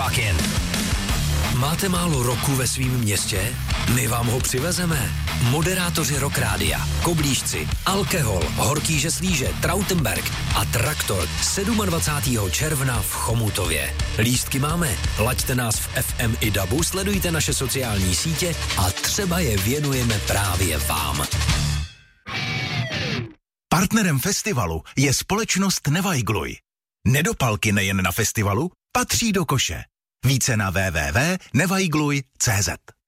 Rockin'. Máte málo roku ve svém městě? My vám ho přivezeme. Moderátoři Rock Rádia, Koblížci, Alkohol, Horký Žeslíže, Trautenberg a Traktor 27. června v Chomutově. Lístky máme, laďte nás v FM i DABu, sledujte naše sociální sítě a třeba je věnujeme právě vám. Partnerem festivalu je společnost Nevajgluj. Nedopalky nejen na festivalu patří do koše. Více na www.nevajgluj.cz.